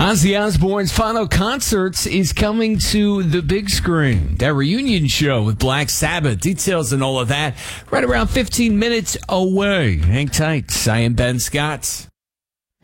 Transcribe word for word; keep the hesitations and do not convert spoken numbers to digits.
Ozzy Osbourne's final concerts is coming to the big screen. That reunion show with Black Sabbath. Details and all of that right around fifteen minutes away. Hang tight. I am Ben Scott.